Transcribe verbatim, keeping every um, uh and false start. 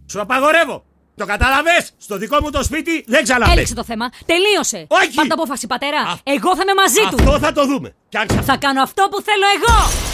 Σου απαγορεύω. Το κατάλαβες? Στο δικό μου το σπίτι δεν ξαναπες. Έληξε το θέμα. Τελείωσε. Όχι. Πάρ' το απόφαση, πατέρα. Α... Εγώ θα είμαι μαζί Αυτό του. Αυτό θα το δούμε. Θα κάνω αυτό που θέλω εγώ.